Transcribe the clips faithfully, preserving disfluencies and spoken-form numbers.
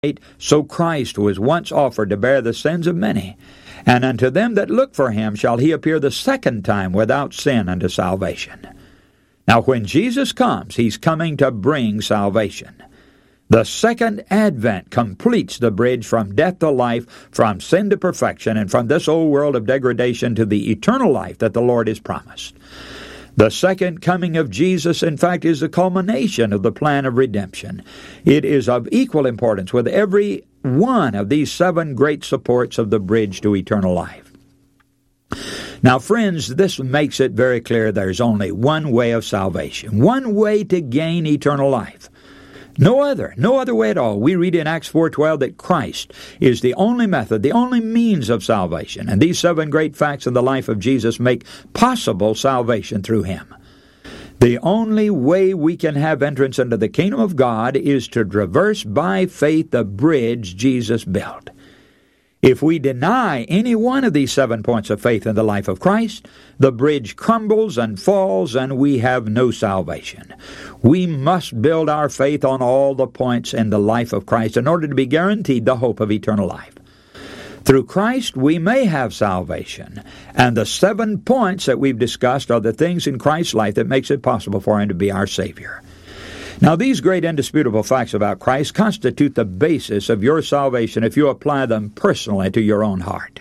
So Christ was once offered to bear the sins of many, and unto them that look for him shall he appear the second time without sin unto salvation. Now when Jesus comes, he's coming to bring salvation. The second advent completes the bridge from death to life, from sin to perfection, and from this old world of degradation to the eternal life that the Lord has promised. The second coming of Jesus, in fact, is the culmination of the plan of redemption. It is of equal importance with every one of these seven great supports of the bridge to eternal life. Now, friends, this makes it very clear there's only one way of salvation, one way to gain eternal life. No other, no other way at all. We read in Acts four twelve that Christ is the only method, the only means of salvation. And these seven great facts in the life of Jesus make possible salvation through him. The only way we can have entrance into the kingdom of God is to traverse by faith the bridge Jesus built. If we deny any one of these seven points of faith in the life of Christ, the bridge crumbles and falls and we have no salvation. We must build our faith on all the points in the life of Christ in order to be guaranteed the hope of eternal life. Through Christ we may have salvation, and the seven points that we've discussed are the things in Christ's life that makes it possible for him to be our Savior. Now, these great indisputable facts about Christ constitute the basis of your salvation if you apply them personally to your own heart.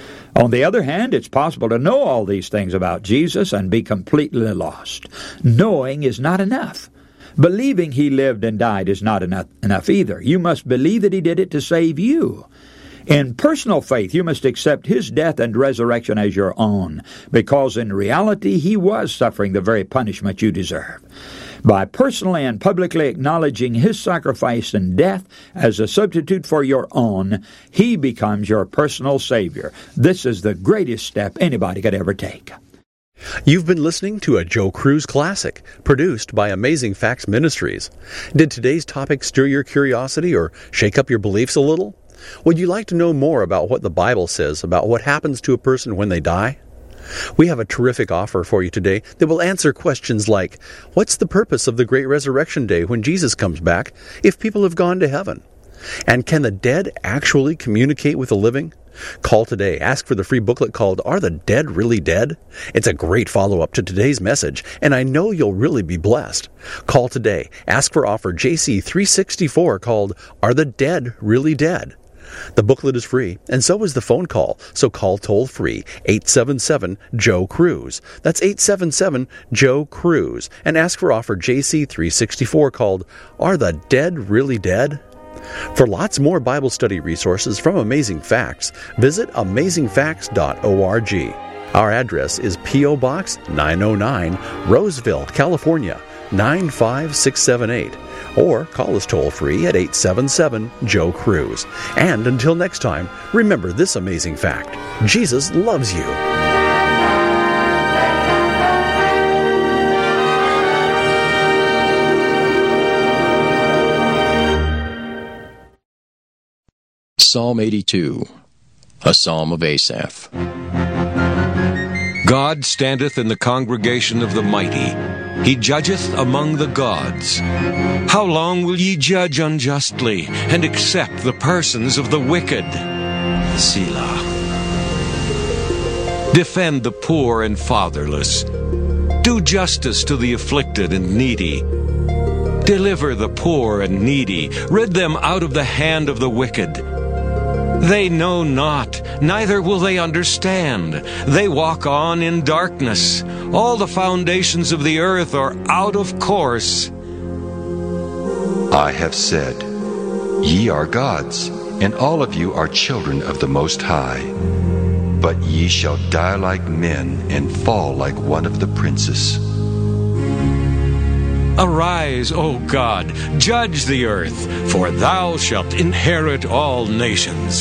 On the other hand, it's possible to know all these things about Jesus and be completely lost. Knowing is not enough. Believing he lived and died is not enough, enough either. You must believe that he did it to save you. In personal faith, you must accept his death and resurrection as your own, because in reality he was suffering the very punishment you deserve. By personally and publicly acknowledging his sacrifice and death as a substitute for your own, he becomes your personal Savior. This is the greatest step anybody could ever take. You've been listening to a Joe Cruz Classic, produced by Amazing Facts Ministries. Did today's topic stir your curiosity or shake up your beliefs a little? Would you like to know more about what the Bible says about what happens to a person when they die? We have a terrific offer for you today that will answer questions like, what's the purpose of the great resurrection day when Jesus comes back if people have gone to heaven? And can the dead actually communicate with the living? Call today. Ask for the free booklet called Are the Dead Really Dead? It's a great follow-up to today's message, and I know you'll really be blessed. Call today. Ask for offer J C three sixty-four called Are the Dead Really Dead? The booklet is free, and so is the phone call, so call toll-free eight seven seven, Joe Cruz. That's eight seven seven, Joe Cruz, and ask for offer J C three sixty-four called Are the Dead Really Dead? For lots more Bible study resources from Amazing Facts, visit amazing facts dot org. Our address is P O. Box nine oh nine, Roseville, California, nine five six seven eight. Or call us toll-free at eight seven seven, Joe Cruz. And until next time, remember this amazing fact. Jesus loves you. Psalm eighty-two, a psalm of Asaph. God standeth in the congregation of the mighty. He judgeth among the gods. How long will ye judge unjustly, and accept the persons of the wicked? Selah. Defend the poor and fatherless. Do justice to the afflicted and needy. Deliver the poor and needy. Rid them out of the hand of the wicked. They know not, neither will they understand. They walk on in darkness. All the foundations of the earth are out of course. I have said, Ye are gods, and all of you are children of the Most High. But ye shall die like men, and fall like one of the princes. Arise, O God, judge the earth, for thou shalt inherit all nations.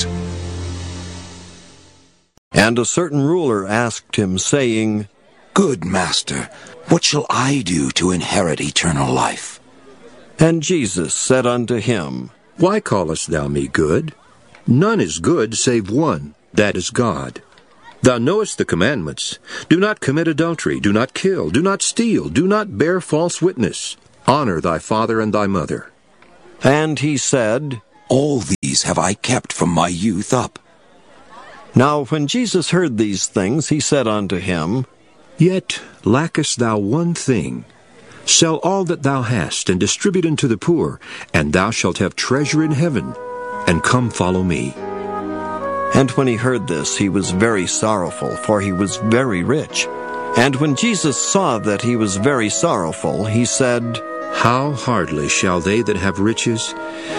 And a certain ruler asked him, saying, Good master, what shall I do to inherit eternal life? And Jesus said unto him, Why callest thou me good? None is good save one, that is God. Thou knowest the commandments. Do not commit adultery, do not kill, do not steal, do not bear false witness. Honor thy father and thy mother. And he said, All these have I kept from my youth up. Now when Jesus heard these things, he said unto him, Yet lackest thou one thing. Sell all that thou hast, and distribute unto the poor, and thou shalt have treasure in heaven. And come follow me. And when he heard this, he was very sorrowful, for he was very rich. And when Jesus saw that he was very sorrowful, he said, How hardly shall they that have riches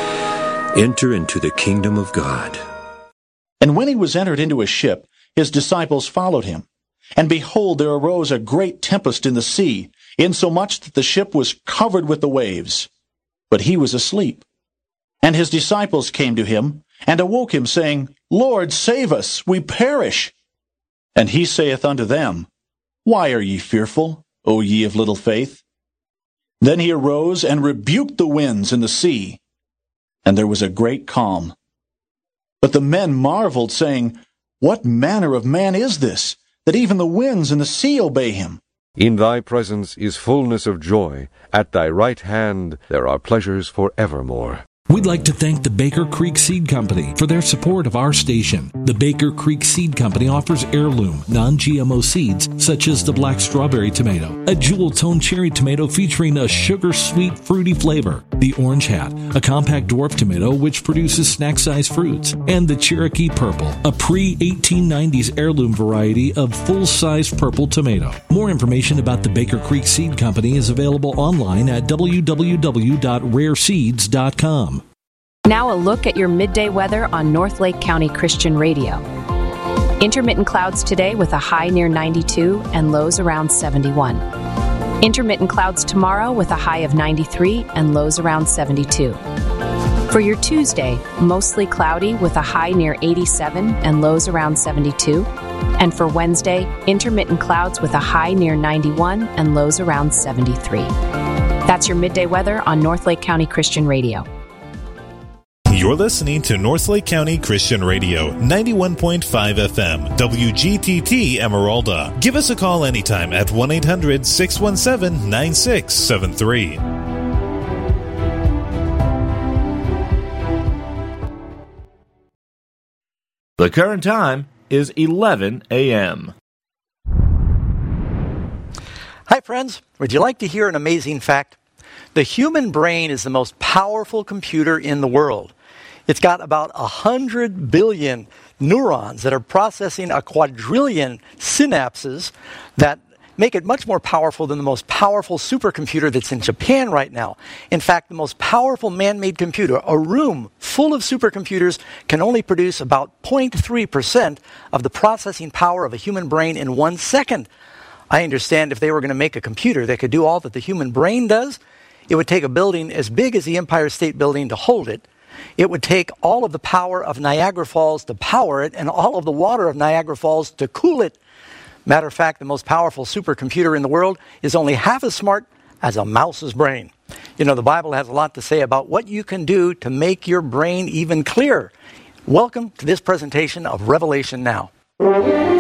enter into the kingdom of God. And when he was entered into a ship, his disciples followed him. And behold, there arose a great tempest in the sea, insomuch that the ship was covered with the waves. But he was asleep. And his disciples came to him, and awoke him, saying, Lord, save us, we perish. And he saith unto them, Why are ye fearful, O ye of little faith? Then he arose and rebuked the winds and the sea, and there was a great calm. But the men marveled, saying, What manner of man is this, that even the winds and the sea obey him? In thy presence is fullness of joy. At thy right hand there are pleasures for evermore. We'd like to thank the Baker Creek Seed Company for their support of our station. The Baker Creek Seed Company offers heirloom, non-G M O seeds such as the black strawberry tomato, a jewel-toned cherry tomato featuring a sugar-sweet, fruity flavor, the orange hat, a compact dwarf tomato which produces snack-sized fruits, and the Cherokee Purple, a pre eighteen nineties heirloom variety of full-sized purple tomato. More information about the Baker Creek Seed Company is available online at w w w dot rare seeds dot com. Now a look at your midday weather on North Lake County Christian Radio. Intermittent clouds today with a high near ninety-two and lows around seventy-one. Intermittent clouds tomorrow with a high of ninety-three and lows around seventy-two. For your Tuesday, mostly cloudy with a high near eighty-seven and lows around seventy-two. And for Wednesday, intermittent clouds with a high near ninety-one and lows around seventy-three. That's your midday weather on North Lake County Christian Radio. You're listening to North Lake County Christian Radio, ninety-one point five F M, W G T T Emeralda. Give us a call anytime at one eight hundred six one seven nine six seven three. The current time is eleven a.m. Hi, friends. Would you like to hear an amazing fact? The human brain is the most powerful computer in the world. It's got about one hundred billion neurons that are processing a quadrillion synapses that make it much more powerful than the most powerful supercomputer that's in Japan right now. In fact, the most powerful man-made computer, a room full of supercomputers, can only produce about zero point three percent of the processing power of a human brain in one second. I understand if they were going to make a computer that could do all that the human brain does, it would take a building as big as the Empire State Building to hold it. It would take all of the power of Niagara Falls to power it and all of the water of Niagara Falls to cool it. Matter of fact, the most powerful supercomputer in the world is only half as smart as a mouse's brain. You know, the Bible has a lot to say about what you can do to make your brain even clearer. Welcome to this presentation of Revelation Now.